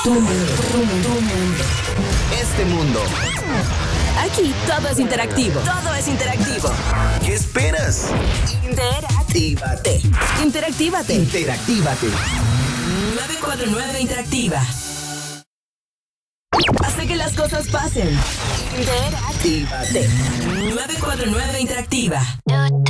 Tu mundo. Este mundo. Aquí todo es interactivo. Todo es interactivo. ¿Qué esperas? Interactívate. Interactívate. Interactívate. 949 Interactiva. Hasta que las cosas pasen. Interactívate. 949 Interactiva.